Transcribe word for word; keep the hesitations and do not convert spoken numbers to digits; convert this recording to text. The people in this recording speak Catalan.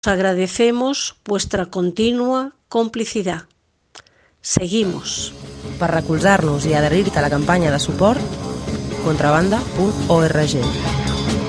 agradecemos vuestra continua complicidad. Seguimos. Per recolzar-nos i adherir-te a la campanya de suport, contrabanda punt org.